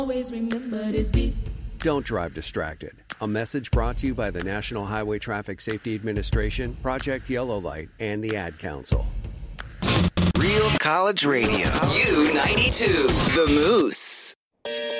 Always remember this beat. Don't drive distracted. A message brought to you by the National Highway Traffic Safety Administration, Project Yellow Light, and the Ad Council. Real College Radio. U92, The Moose.